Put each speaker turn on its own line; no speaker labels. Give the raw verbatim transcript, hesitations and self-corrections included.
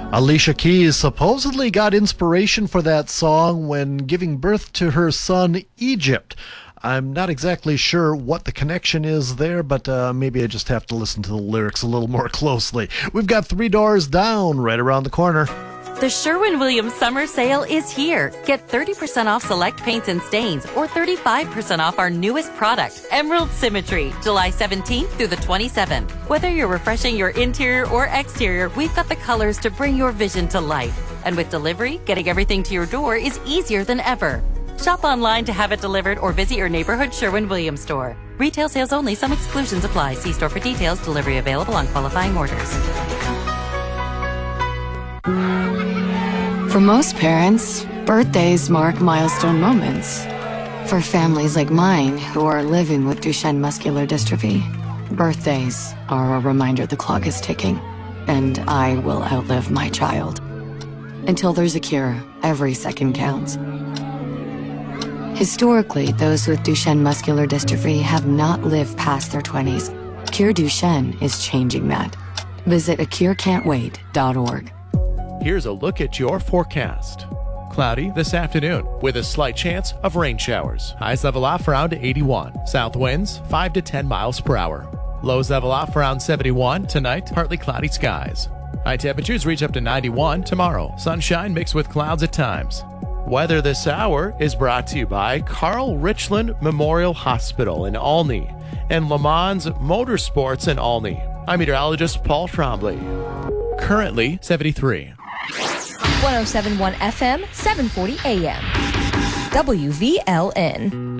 Alicia Keys supposedly got inspiration for that song when giving birth to her son, Egypt. I'm not exactly sure what the connection is there, but uh, maybe I just have to listen to the lyrics a little more closely. We've got Three Doors Down right around the corner.
The Sherwin-Williams summer sale is here. Get thirty percent off select paints and stains or thirty-five percent off our newest product, Emerald Symmetry, July seventeenth through the twenty-seventh. Whether you're refreshing your interior or exterior, we've got the colors to bring your vision to life. And with delivery, getting everything to your door is easier than ever. Shop online to have it delivered or visit your neighborhood Sherwin-Williams store. Retail sales only. Some exclusions apply. See store for details. Delivery available on qualifying orders.
For most parents, birthdays mark milestone moments. For families like mine who are living with Duchenne muscular dystrophy, birthdays are a reminder the clock is ticking, and I will outlive my child. Until there's a cure, every second counts. Historically, those with Duchenne muscular dystrophy have not lived past their twenties. Cure Duchenne is changing that. Visit a cure can't wait dot org.
Here's a look at your forecast. Cloudy this afternoon with a slight chance of rain showers. Highs level off around eighty-one. South winds five to ten miles per hour. Lows level off around seventy-one. Tonight, partly cloudy skies. High temperatures reach up to ninety-one tomorrow. Sunshine mixed with clouds at times. Weather this hour is brought to you by Carl Richland Memorial Hospital in Olney and Le Mans Motorsports in Olney. I'm meteorologist Paul Trombley. Currently seventy-three.
one oh seven point one F M, seven forty A M. W V L N.